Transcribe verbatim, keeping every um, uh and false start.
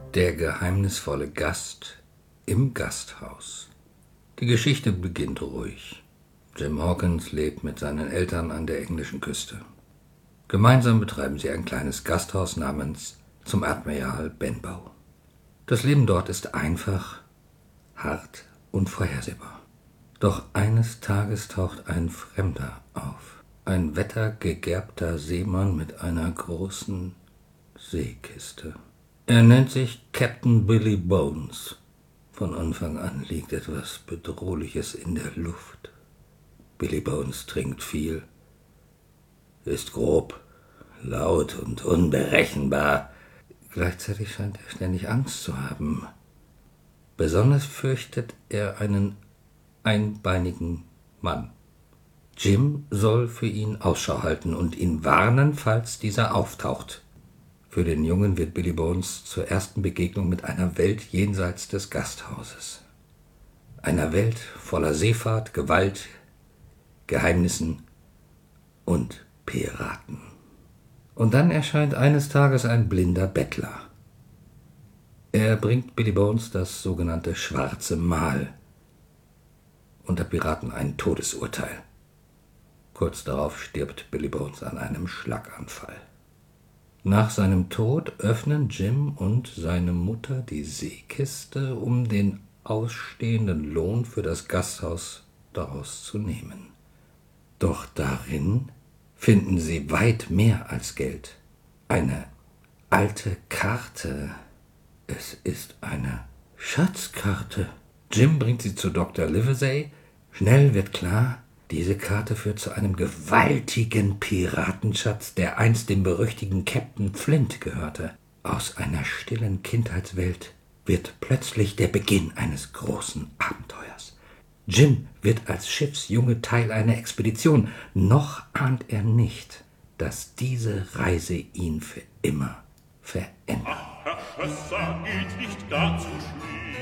Der geheimnisvolle Gast im Gasthaus. Die Geschichte beginnt ruhig. Jim Hawkins lebt mit seinen Eltern an der englischen Küste. Gemeinsam betreiben sie ein kleines Gasthaus namens Zum Admiral Benbow. Das Leben dort ist einfach, hart und vorhersehbar. Doch eines Tages taucht ein Fremder auf. Ein wettergegerbter Seemann mit einer großen Seekiste. Er nennt sich Captain Billy Bones. Von Anfang an liegt etwas Bedrohliches in der Luft. Billy Bones trinkt viel, ist grob, laut und unberechenbar. Gleichzeitig scheint er ständig Angst zu haben. Besonders fürchtet er einen einbeinigen Mann. Jim soll für ihn Ausschau halten und ihn warnen, falls dieser auftaucht. Für den Jungen wird Billy Bones zur ersten Begegnung mit einer Welt jenseits des Gasthauses. Einer Welt voller Seefahrt, Gewalt, Geheimnissen und Piraten. Und dann erscheint eines Tages ein blinder Bettler. Er bringt Billy Bones das sogenannte schwarze Mal. Unter Piraten ein Todesurteil. Kurz darauf stirbt Billy Bones an einem Schlaganfall. Nach seinem Tod öffnen Jim und seine Mutter die Seekiste, um den ausstehenden Lohn für das Gasthaus daraus zu nehmen. Doch darin finden sie weit mehr als Geld. Eine alte Karte. Es ist eine Schatzkarte. Jim bringt sie zu Doktor Livesey. Schnell wird klar, diese Karte führt zu einem gewaltigen Piratenschatz, der einst dem berüchtigten Captain Flint gehörte. Aus einer stillen Kindheitswelt wird plötzlich der Beginn eines großen Abenteuers. Jim wird als Schiffsjunge Teil einer Expedition. Noch ahnt er nicht, dass diese Reise ihn für immer verändert. Ach, Herr Schlösser, geht nicht gar zu schnell.